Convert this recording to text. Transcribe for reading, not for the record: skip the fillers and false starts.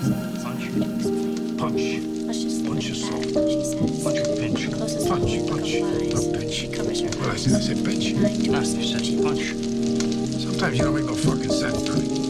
Punch. Let's just Punch leave it yourself. at that, she says. Punch or pinch. The closest Punch, thing punch. complies. Not pinch. She covers her What did I eyes. say? I said pinch. Trying to No, you escape. said punch. Sometimes you don't make no fucking sense, Tony.